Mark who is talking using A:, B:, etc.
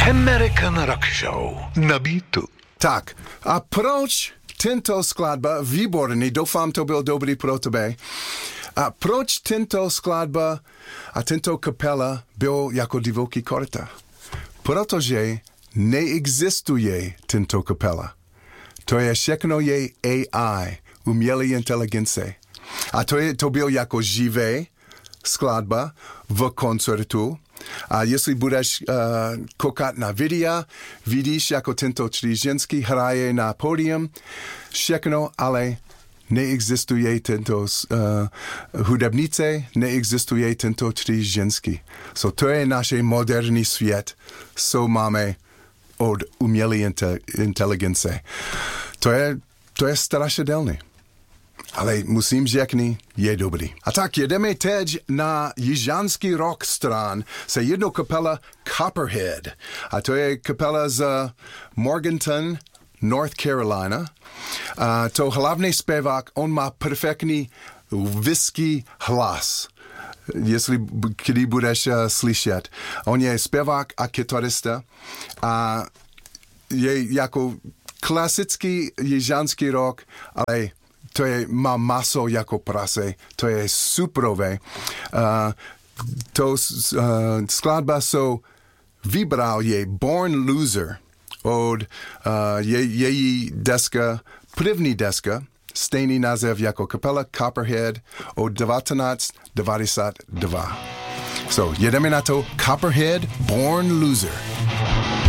A: American Rock Show na Beatu.
B: Tak, a proč tento skladba, výborný, doufám, to byl dobrý pro tebe. A proč tento skladba a tento kapela byl jako divoký korta? Protože neexistuje tento kapela. To je všechno je AI, umělé inteligence. A to byl jako živé skladba v koncertu. A jestli budeš koukat na videa, vidíš, jako tento 3 ženský hraje na pódium, všechno, ale neexistuje tento hudebnice, neexistuje tento 3 ženský. So to je náš moderní svět, co máme od umělé inteligence. To je strašidelné. Ale musím řekni, je dobrý. A tak jedeme teď na jižanský rock stran se jednou kapela Copperhead. A to je kapela z Morganton, North Carolina. A to hlavní zpěvák, on má perfektní vysoký hlas. Jestli kdy budeš slyšet. On je zpěvák a kytarista a je jako klasický jižanský rock, ale má maso jako prase, to je superové. Skladba vybral je Born Loser od její deska, první deska, stejný název jako kapela Copperhead od 1992. So, jedeme na to Copperhead, Born Loser.